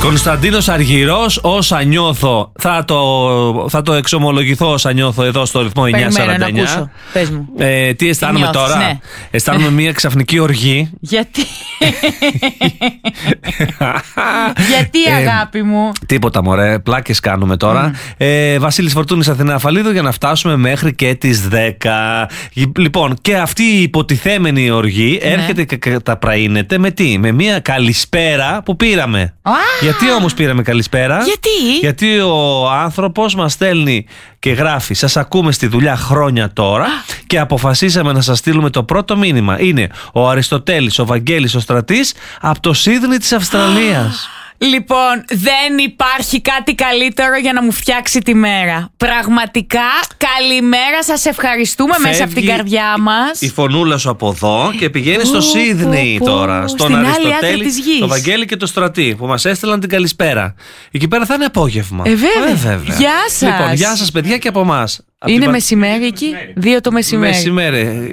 Κωνσταντίνος Αργυρός, όσα νιώθω, θα το εξομολογηθώ όσα νιώθω εδώ στο ρυθμό 949. Περιμένω να ακούσω. Πες μου. Τι αισθάνομαι τώρα? Ναι. Αισθάνομαι μια ξαφνική οργή. Γιατί? Γιατί αγάπη μου? Τίποτα μωρέ, πλάκες κάνουμε τώρα. Βασίλης Φορτούνης, Αθηνά Αφαλίδου, για να φτάσουμε μέχρι και τις 10. Λοιπόν, και αυτή η υποτιθέμενη οργή έρχεται και καταπραίνεται με τι? Με μια καλησπέρα που πήραμε. Γιατί όμως πήραμε καλησπέρα? Γιατί ο άνθρωπος μας στέλνει και γράφει: σας ακούμε στη δουλειά χρόνια τώρα και αποφασίσαμε να σας στείλουμε το πρώτο μήνυμα. Είναι ο Αριστοτέλης, ο Βαγγέλης, ο Στρατής από το Σίδνεϊ της Αυστραλίας. Λοιπόν, δεν υπάρχει κάτι καλύτερο για να μου φτιάξει τη μέρα. Πραγματικά, καλημέρα, σας ευχαριστούμε. Φεύγει μέσα από την καρδιά μας η φωνούλα σου από εδώ και πηγαίνει στο Σίδνεϊ τώρα. Στον Αριστοτέλη, τον Βαγγέλη και τον Στρατή που μας έστειλαν την καλησπέρα. Εκεί πέρα θα είναι απόγευμα. Βέβαια. Γεια σας. Λοιπόν, γεια σας παιδιά και από εμάς. Είναι μεσημέρι εκεί, 2 το μεσημέρι.